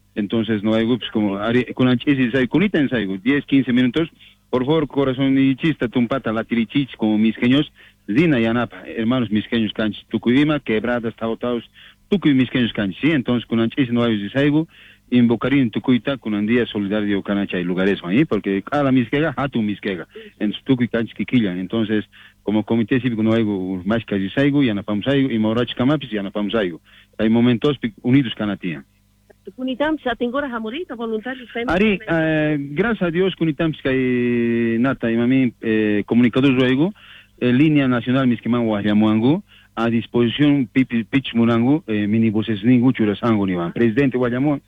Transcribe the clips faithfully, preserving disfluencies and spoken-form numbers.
entonces no hay pues, como ari- con anchis hay kunita ensayo diez quince minutos. Por favor, corazón y chista, tumpata, la tirichich, como misqueños, Zina y Anapa, hermanos misqueños canchis, Tucuyima, quebradas, tautaos, Tucuy misqueños canchis, sí, entonces con anchis no hay zisaigu, invocarín Tucuyta con un día solidario canacha y lugares ahí, porque cada misquega, hatu misquega, en su Tucuy canchis quiquillan, entonces, como comité cívico no hay más que zisaigu, y anapamsaigu, y maurach camapis, y anapamsaigu. Hay momentos unidos canatia. Kunitams atingora hamurita voluntarios. Ari, eh, gracias a Dios, Kunitams que nata y mami eh, comunicador luego, eh, línea nacional Miskiman Guayamuangu, a disposición Pipi Pich Murangu, eh, minibuses ningu churasangu ni van. Presidente Guayamuan,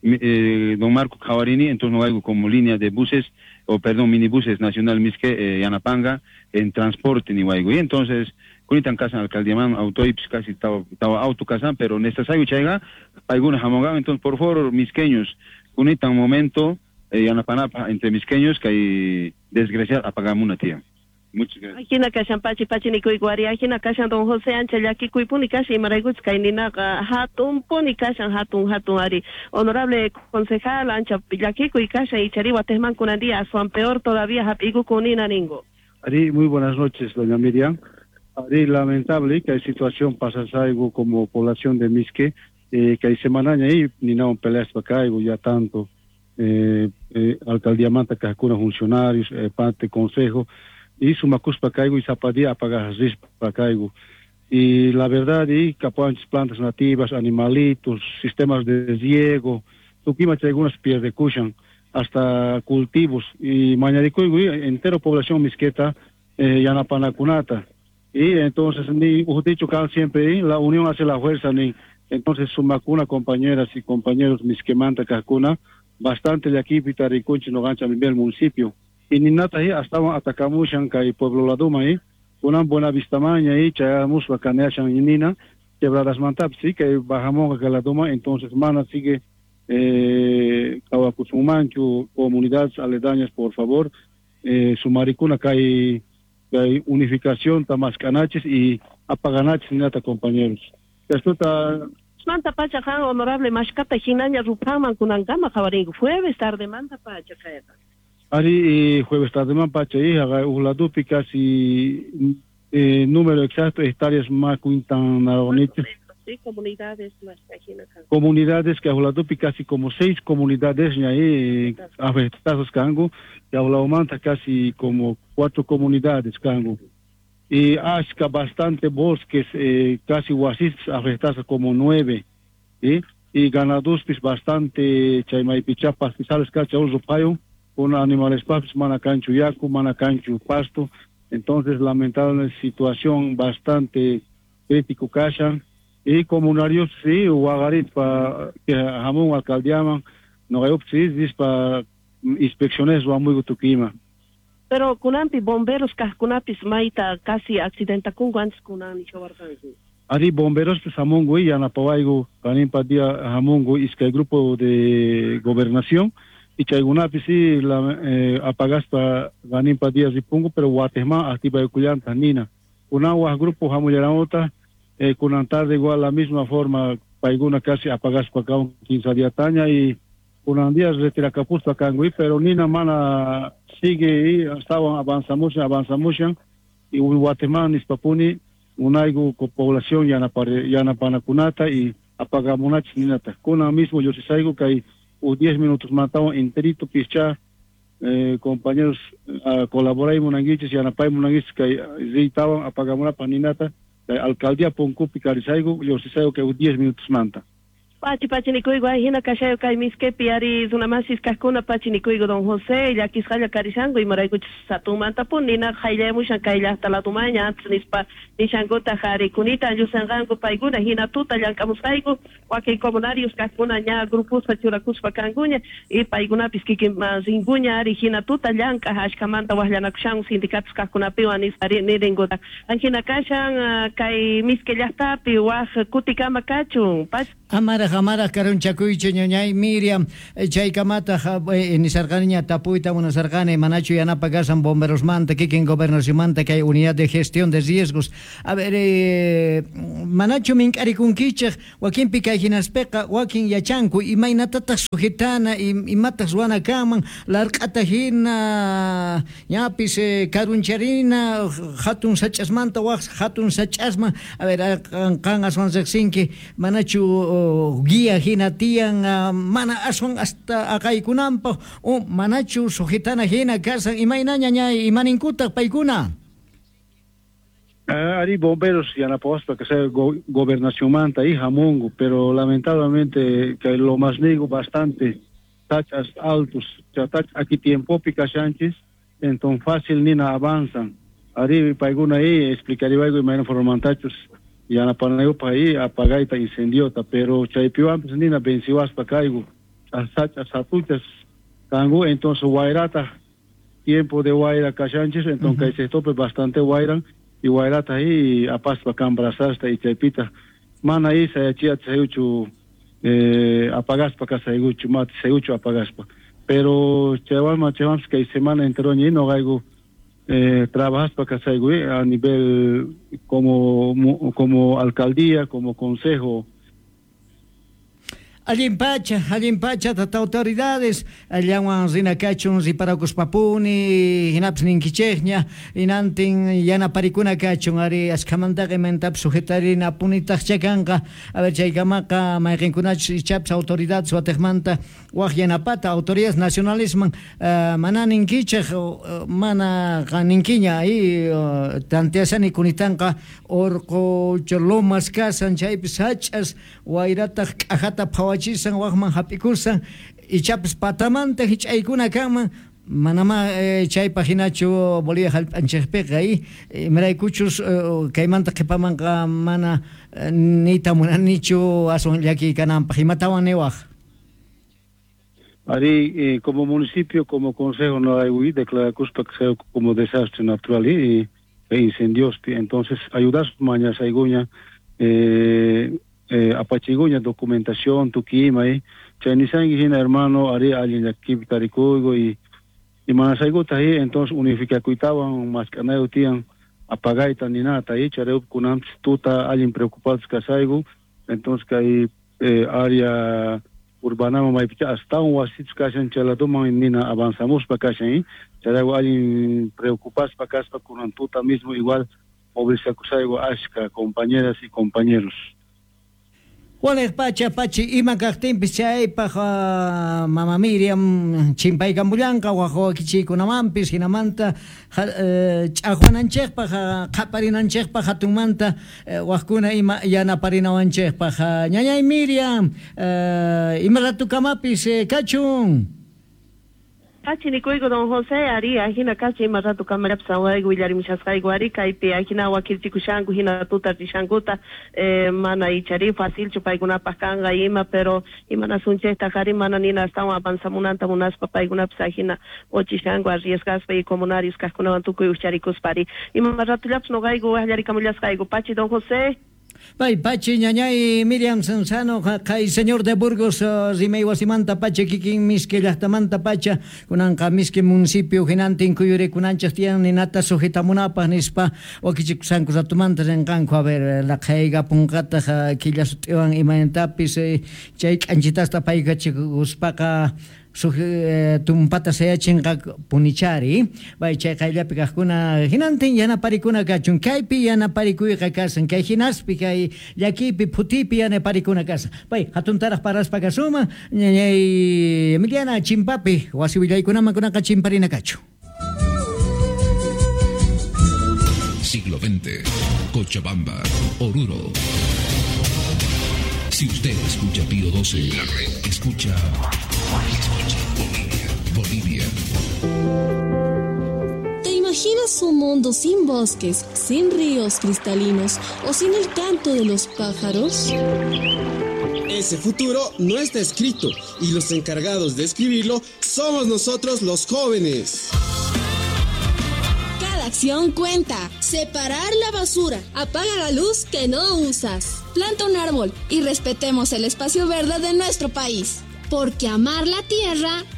eh, don Marco Cavarini, entonces no algo como línea de buses, o perdón, minibuses nacional Miske, eh, Yanapanga, en transporte ni guaygo. Y entonces, Kunitan Casan Alcaldiaman, autoips casi estaba auto casan, pero en esta sayo chaiga, alguna jamonga, entonces por favor, misqueños, Kunitan momento, eh, Yanapanapa, entre misqueños, que hay desgraciado, apagamos una tía. Muchas gracias. Aquí na kashan pachi pachi ni kuy guari, aquí na kashan don José Ancha, aquí kuy puni kashi marayguts kainina hatun puni kashan hatun hatun ari. Honorable concejal Ancha, aquí kuy kashan y chari watesman kunandía, son peor todavía hapigu kunina ningo. Ari, muy buenas noches, doña Miriam. Ari, lamentable que hay situación pasa algo como población de Misque, eh, que hay semana ahí, ni nada un peleas para acá, ya tanto, eh, eh, alcaldía manta que algunos funcionarios, eh, parte consejo, y su macus para caigo y zapadía apagar para caigo. Y la verdad, y capuantes plantas nativas, animalitos, sistemas de riego, tuquima hay algunas pies de cushan, hasta cultivos, y mañarico entero población misqueta, eh, Yanapanacunata. Y entonces, ni dicho que siempre, la unión hace la fuerza, ni entonces su macuna, compañeras y compañeros misquemanta cacuna, bastante de aquí, Pitaricunchi, no gancha mi el municipio. Y ni nada ahí, hasta atacamos y pueblo la duma ahí, una buena vista maña ahí, chayamos la caneachan y nina, quebradas mantap, sí, que bajamos a la duma, entonces mana sigue, eh, Kawakusumanchu, comunidades aledañas, por favor, eh, su maricuna que hay, que hay unificación, tamas canaches y apaganaches, nata compañeros. Esto está... Manta pacha jan honorable mashkata hinaña rupaman kunangama jabaringo, jueves tarde manta pacha caeta. Ari, jueves tarde man pacha hija, uladupi casi eh, número exacto de hectáreas más cuintan naroniches. Sí, comunidades más comunidades que uladupi casi como seis comunidades ahí afectadas cango, que manta casi como cuatro comunidades cango. Y asca bastante bosques, eh, casi huasis afectadas como nueve, ¿sí? Y ganados pues bastante chaymaipichá pastizales casi uso payo, con animales papis, manacancho yacu, manacancho pasto. Entonces, lamentable situación bastante crítico cachan. Y comunarios, sí, huagarit para que jamón alcaldiaman, no hay opciones para inspecciones o muy gutuquima. Pero kunampi bomberos kunapis maita casi accidenta con guantes kunani chavartangu. Ari bomberos pues hamongo y anapawaigo kanin padia hamongo es que el grupo de gobernación y chaigunapis sí la eh, apagas para ganin padia zipungo pero guatesma activa de cuyanta nina. Unagua grupo hamuyeranota eh, kunantar de igual la misma forma paiguna casi apagas para acá un quince días taña y unan días retira capusta cangui pero nina mana sigue y estaban avanzamos avanzamos y Guatemala nispapuni unaigo con población ya na ya na panacunata y apagamos una chinata con la mismo yo se saigo que hay diez minutos matado enterito picha eh, compañeros uh, colaboramos monanguiches ya na pai monanguiches que estaban apagamos una paninata alcaldía ponco picarisaigo yo se saigo que diez minutos manta. Pachi pachi ni kuigo hina kashayo kai miske piari zuna masis kaskuna pachi ni kuigo don José ya kisaya karishango y maraigo satumanta punina khayle mushan kaila hasta la tumaña nispa nishangota hari kunita yusangango paiguna hina tuta yankamusaigo wake comunarios kaskuna nya grupos pachura kuspa kangunya y paiguna piskiki zingunya ari hina tuta yanka hashkamanta wahlana kushang sindicatos kaskuna piwanis ari nerengota ankina kashan kai miske yasta piwa kutikama kachu pas Amara Hamara Karunchakuicho ñañay Miriam Chaykamata Nisarganiña Tapuita Munasargane Manachu Yanapagasan Bomberos Manta Kikin Gobiernos Manta que hay unidad de gestión de riesgos. A ver, eh, Manachu Minkarikunkichek Joaquín Picajinaspeca Joaquín Yachanku y Mainatata Sujitana y Matas Wana Kaman Larkatajina Yapis Karuncharina Hatun Sachasmanta Wax Hatun Sachasma. A ver, Kan Aswan Zaksinki Manachu guía Hinatian Mana Aswan hasta Akaikunampo o Manachu Sujitana Hina Casa y Mainaña y Maninkuta Paikuna. Uh, Ari bomberos ya na posta que sea go gobernación manta y Jamongo, pero lamentablemente que lo más nego bastante tachas altos, ya tach aquí tiempo pica chanches, entonces fácil ni na avanzan. Ari paiguna ahí explicaría algo y menos formantachos ya na paneo pa ahí apagaita incendiota, pero chaipio antes ni na benziwas pa caigo, as tachas atuchas cango, entonces guairata tiempo de guaira cachanches, entonces uh-huh. se tope bastante guairan y guairata ahí a pas pa cambrazasta y chaipita mana ahí se achia seuchu eh apagas pa casa seuchu mat seuchu apagas pa pero chevama chevams que semana entero ni no gaigo eh trabajas pa casa a nivel como como alcaldía como consejo. Alimpacha, alimpacha, tata autoridades, aliawan zinakachun y paracus papuni, hinaps ninkichechña, inantin yana parikuna kachun, ari askamantake mentap sujetarina punitach chakanka, a ver chaykamaka, mairinkunach y chaps autoridades wategmanta, wajyanapata, autoridades nacionalisman, uh, mana ninkichech, uh, mana ninkiña, ahí, uh, tanteasani kunitanka, orko cholomas kasan, chaypis hachas, wairatak ajata pawa Chisan Wahman Hapikusan y Chaps Patamanta Hichaikuna Kama Manama Chay Paginacho Bolivia Anchepega y Meraikuchus Kaimanta Kepamanka Mana Nita Munanicho Ason Yaki Kanam Pajimatawa Newaj. Ari, eh, como municipio, como consejo, no hay declarar Cuspa como desastre natural y, e incendios. Entonces, ayudas mañas a Iguña. Eh, eh, apachiguña documentación tuquima y chanisangina hermano ari alguien aquí taricugo y y manasaigo ahí entonces unifica cuitaban más canayo tian apagaita ni nada ahí chareu kunam tuta alguien preocupado casaigo entonces que hay eh, área urbana mai hasta un wasit casan chaladoma nina avanzamos para casan chareu alguien preocupado para casa con tuta mismo igual movilizar casaigo asca compañeras y compañeros. ¿Cuál es pacha pachi ima kaktin pichai paja mama Miriam chimpay cambulanca guajo kichi kunamampis hinamanta chajuananchek paja kaparinanchek paja tumanta guajkuna ima yana parinawanchek paja ñañay Miriam ima ratukamapis kachun Kachi ni kuigo don José ari ahina kachi maratu kamera psawa guilari mishaskai guari kaipe ahina wakirti kushangu hina tuta tishanguta eh, mana ichari fácil chupaiguna pakanga ima pero imana sunche esta kari mana nina estawa avanzamunanta munas papaiguna psahina ochishangu arriesgas pe comunaris kaskuna vantuku uchari kuspari ima maratu laps no gaigo ahliari kamulas kaigo pachi don José. Pai Pachi ñañay Miriam Sansano kay señor de Burgos rimay wasimanta pacha kikin miske llaqtamanta pacha kunanqa miske municipio hinantin kuyuri kunanchas tiyan ninata sujetamunapaq nispa wakichikusanku ratumanta rinqanku a ver la qayga punqata killasutiwan imanentapis chay k'anchitasta payqa chikuspaqa tumpata sayachinqa punichari bay chay qayllapi kaqkuna hinantin yanaparikuna kachun kaypi yanaparikuyqa kasan kay hinaspi kay llakipi phutipi yanaparikuna kasan bay hatuntaraq paraspa kasuma ñañay Emiliana chimpapi wasi willaykunaman kunaqa chimparina kachu. Siglo veinte, Cochabamba, Oruro. Si usted escucha Pío doce, escucha, escucha Bolivia. Bolivia. ¿Te imaginas un mundo sin bosques, sin ríos cristalinos o sin el canto de los pájaros? Ese futuro no está escrito y los encargados de escribirlo somos nosotros los jóvenes. Cada acción cuenta. Separar la basura. Apaga la luz que no usas. planta un árbol y respetemos el espacio verde de nuestro país. Porque amar la tierra